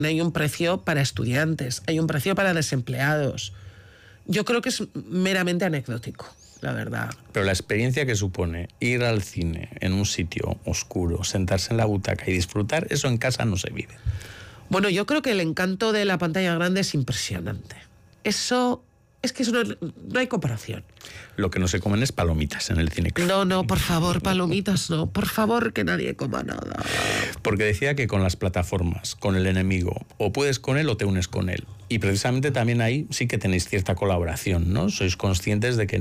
hay un precio para estudiantes, hay un precio para desempleados. Yo creo que es meramente anecdótico, la verdad. Pero la experiencia que supone ir al cine en un sitio oscuro, sentarse en la butaca y disfrutar, eso en casa no se vive. Bueno, yo creo que el encanto de la pantalla grande es impresionante. Eso no hay comparación. Lo que no se comen es palomitas en el cine. No, por favor, palomitas no. Por favor, que nadie coma nada. Porque decía que con las plataformas, con el enemigo, o puedes con él o te unes con él. Y precisamente también ahí sí que tenéis cierta colaboración, ¿no? Sois conscientes de que